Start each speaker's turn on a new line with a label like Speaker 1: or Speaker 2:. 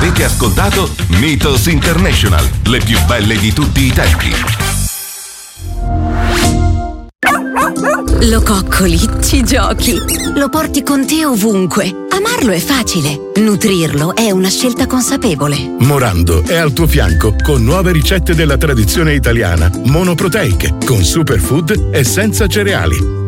Speaker 1: Avete ascoltato Mythos International, le più belle di tutti i tempi.
Speaker 2: Lo coccoli, ci giochi, lo porti con te ovunque. Amarlo è facile, nutrirlo è una scelta consapevole.
Speaker 3: Morando è al tuo fianco con nuove ricette della tradizione italiana, monoproteiche, con superfood e senza cereali.